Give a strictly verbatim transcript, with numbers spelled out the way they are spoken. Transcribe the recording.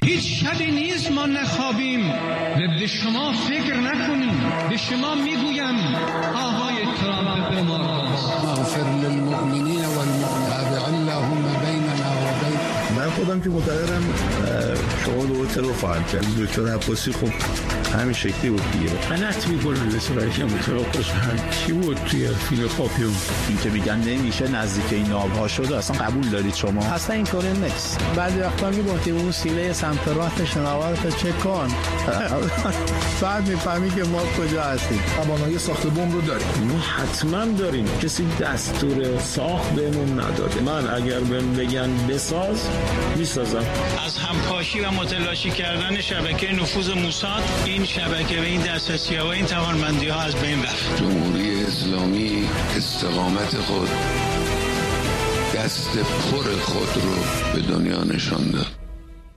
هیچ شبی نیست ما نخوابیم و به شما فکر نکنیم. به شما میگویم آقای ترامپ به ما اغفر للمؤمنین والمؤمنات اللهم بیننا و بین. من خودم که معتقدم شما دو تر رو خواهد کرد. دکتر عباسی خب همین شکلی بود دیگه. غلط می‌کنن اسرائیل متوقعش چی بود توی فیلوپاپیوم. این که میگن نمیشه نزدیک این نابها شد اصلا قبول دارید شما؟ اصلا اینطوری نیست. بعضی وقتا میگفتیم اون سیله سمت راست شناورت چک کن. بعد میفهمی که ما کجا هستیم. توانایی ساخت بمب رو داریم. ما حتما داریم. کسی دستور ساخت بهمون نداده. من اگر بهم بگن بساز میسازم. از همپاشی و متلاشی کردن شبکه نفوذ موساد این شبکه و این دسترسی‌ها و این توانمندی‌ها از بین رفت. جمهوری اسلامی استقامت خود، دست پر خود رو به دنیا نشان داد.